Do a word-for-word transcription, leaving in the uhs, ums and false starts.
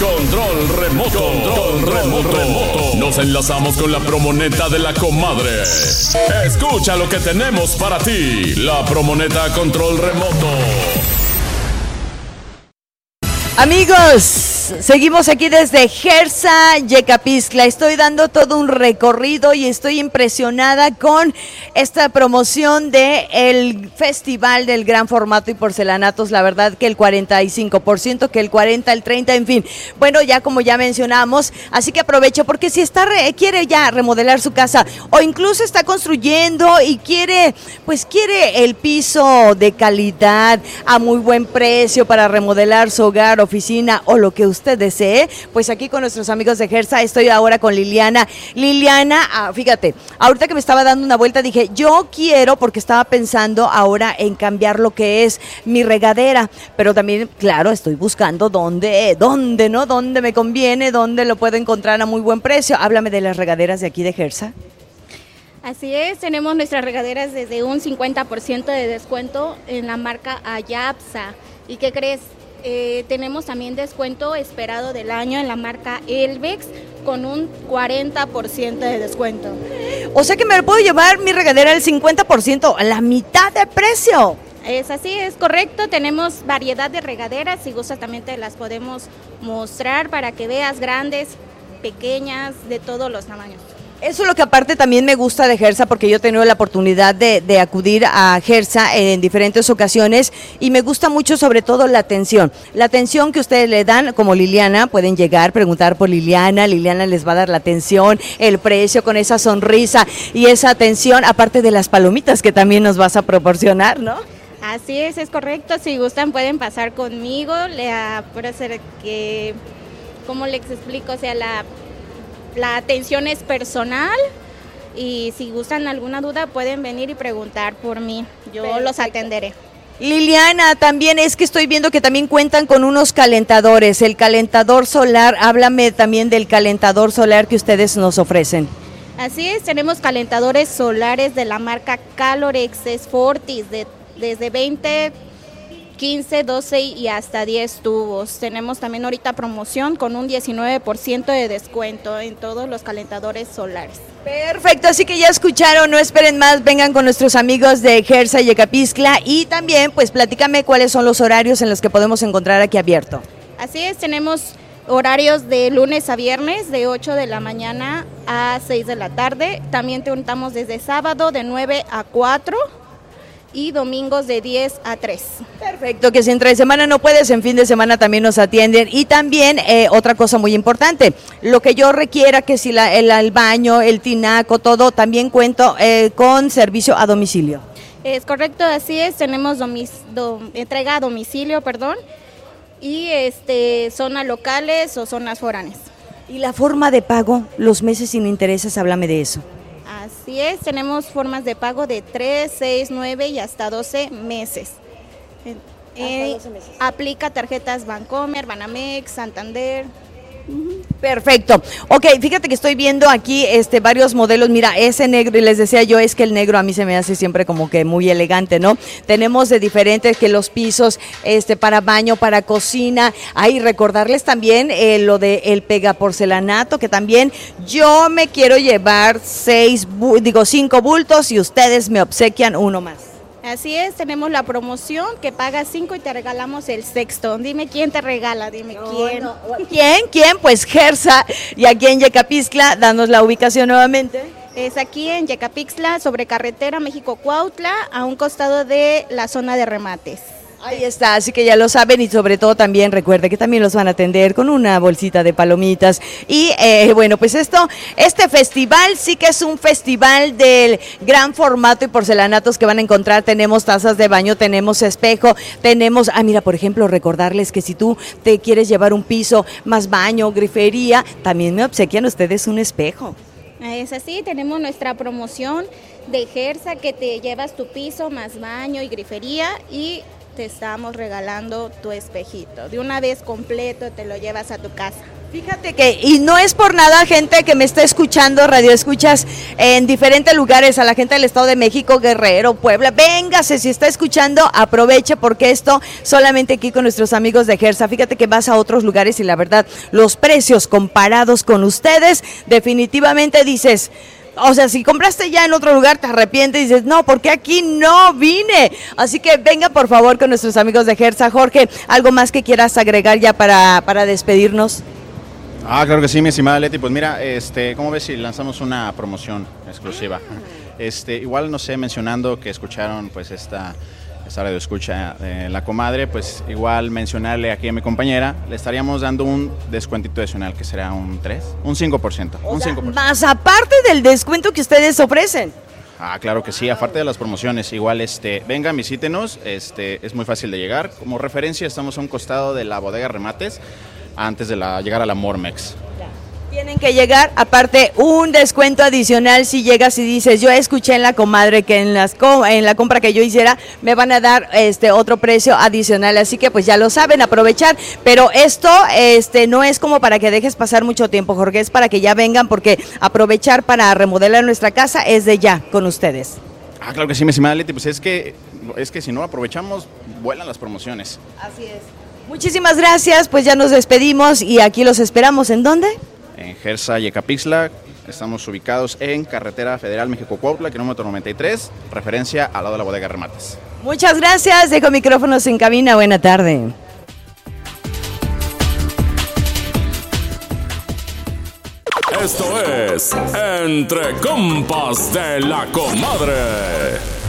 Control remoto. Control remoto. remoto. Nos enlazamos con la promoneta de la comadre. Escucha lo que tenemos para ti. La promoneta Control remoto. Amigos, seguimos aquí desde Gersa, Yecapixtla. Estoy dando todo un recorrido y estoy impresionada con esta promoción de el Festival del Gran Formato y Porcelanatos. La verdad que el cuarenta y cinco por ciento, que el cuarenta, el treinta, en fin. Bueno, ya como ya mencionamos, así que aprovecho porque si está re, quiere ya remodelar su casa o incluso está construyendo y quiere, pues quiere el piso de calidad a muy buen precio para remodelar su hogar, oficina o lo que usted desee, pues aquí con nuestros amigos de Gersa. Estoy ahora con Liliana. Liliana, ah, fíjate, ahorita que me estaba dando una vuelta dije, yo quiero, porque estaba pensando ahora en cambiar lo que es mi regadera, pero también, claro, estoy buscando dónde, dónde, ¿no? Dónde me conviene, dónde lo puedo encontrar a muy buen precio. Háblame de las regaderas de aquí de Gersa. Así es, tenemos nuestras regaderas desde un cincuenta por ciento de descuento en la marca Ayapsa. ¿Y qué crees? Eh, tenemos también descuento esperado del año en la marca Elvex con un cuarenta por ciento de descuento. O sea que me puedo llevar mi regadera al cincuenta por ciento, a la mitad de precio. Es así, es correcto. Tenemos variedad de regaderas, si gustas también te las podemos mostrar para que veas grandes, pequeñas, de todos los tamaños. Eso es lo que aparte también me gusta de Gersa, porque yo he tenido la oportunidad de, de acudir a Gersa en diferentes ocasiones y me gusta mucho sobre todo la atención. La atención que ustedes le dan, como Liliana, pueden llegar, preguntar por Liliana, Liliana les va a dar la atención, el precio con esa sonrisa y esa atención, aparte de las palomitas que también nos vas a proporcionar, ¿no? Así es, es correcto. Si gustan pueden pasar conmigo, le por hacer que, ¿cómo les explico? O sea, la... La atención es personal y si gustan alguna duda pueden venir y preguntar por mí, yo Perfecto. Los atenderé. Liliana, también es que estoy viendo que también cuentan con unos calentadores, el calentador solar, háblame también del calentador solar que ustedes nos ofrecen. Así es, tenemos calentadores solares de la marca Calorex Fortis, de, desde veinte, quince, doce y hasta diez tubos. Tenemos también ahorita promoción con un diecinueve por ciento de descuento en todos los calentadores solares. Perfecto, así que ya escucharon, no esperen más, vengan con nuestros amigos de Gersa y Yecapixtla y también pues platícame cuáles son los horarios en los que podemos encontrar aquí abierto. Así es, tenemos horarios de lunes a viernes de ocho de la mañana a seis de la tarde. También te untamos desde sábado de nueve a cuatro. Y domingos de diez a tres. Perfecto, que si entre semana no puedes, en fin de semana también nos atienden. Y también eh, otra cosa muy importante, lo que yo requiera, que si la, el, el baño, el tinaco, todo, también cuento eh, con servicio a domicilio. Es correcto, así es, tenemos domis, do, entrega a domicilio, perdón, y este zonas locales o zonas foráneas. ¿Y la forma de pago, los meses sin intereses, háblame de eso? Así es, tenemos formas de pago de tres, seis, nueve y hasta doce meses. Eh, doce meses. Aplica tarjetas Bancomer, Banamex, Santander. Perfecto. Ok, fíjate que estoy viendo aquí este varios modelos. Mira, ese negro, y les decía yo, es que el negro a mí se me hace siempre como que muy elegante, ¿no? Tenemos de diferentes que los pisos este para baño, para cocina. Ahí recordarles también eh, lo de el pegaporcelanato, que también yo me quiero llevar seis, digo cinco bultos y ustedes me obsequian uno más. Así es, tenemos la promoción que pagas cinco y te regalamos el sexto. Dime quién te regala, dime no, quién. No. ¿Quién? ¿Quién? Pues Gersa, y aquí en Yecapixtla, danos la ubicación nuevamente. Es aquí en Yecapixtla, sobre carretera México-Cuautla, a un costado de la zona de remates. Ahí está, así que ya lo saben y sobre todo también recuerde que también los van a atender con una bolsita de palomitas y eh, bueno, pues esto, este festival sí que es un festival del gran formato y porcelanatos que van a encontrar. Tenemos tazas de baño, tenemos espejo, tenemos, ah mira, por ejemplo, recordarles que si tú te quieres llevar un piso más baño, grifería, también me obsequian ustedes un espejo. Es así, tenemos nuestra promoción de Gersa que te llevas tu piso más baño y grifería y te estamos regalando tu espejito. De una vez completo te lo llevas a tu casa. Fíjate que, y no es por nada, gente que me está escuchando, radio escuchas en diferentes lugares, a la gente del Estado de México, Guerrero, Puebla, véngase, si está escuchando, aproveche, porque esto solamente aquí con nuestros amigos de Gersa. Fíjate que vas a otros lugares y la verdad, los precios comparados con ustedes, definitivamente dices... O sea, si compraste ya en otro lugar, te arrepientes y dices, no, ¿por qué aquí no vine? Así que venga, por favor, con nuestros amigos de Gersa. Jorge, ¿algo más que quieras agregar ya para, para despedirnos? Ah, claro que sí, mi estimada Leti. Pues mira, este, ¿cómo ves si lanzamos una promoción exclusiva? Este, igual, no sé, mencionando que escucharon pues esta... esta radio escucha eh, La Comadre, pues igual mencionarle aquí a mi compañera, le estaríamos dando un descuentito adicional, que será un tres, un cinco por ciento. O un sea, cinco por ciento. Más aparte del descuento que ustedes ofrecen. Ah, claro que sí, aparte de las promociones, igual este, vengan, visítenos, este, es muy fácil de llegar. Como referencia, estamos a un costado de la bodega Remates, antes de la, llegar a la Mormex. Tienen que llegar, aparte un descuento adicional si llegas y dices, yo escuché en La Comadre que en las en la compra que yo hiciera me van a dar este otro precio adicional, así que pues ya lo saben, aprovechar, pero esto este no es como para que dejes pasar mucho tiempo, Jorge, es para que ya vengan, porque aprovechar para remodelar nuestra casa es de ya con ustedes. Ah, claro que sí, mi estimada Leti, pues es que, es que si no aprovechamos, vuelan las promociones. Así es. Muchísimas gracias, pues ya nos despedimos y aquí los esperamos, ¿en dónde? En Gersa Yecapixtla, estamos ubicados en Carretera Federal México-Cuautla, kilómetro noventa y tres, referencia al lado de la bodega Remates. Muchas gracias, dejo micrófonos en cabina, buena tarde. Esto es Entre Compas de La Comadre.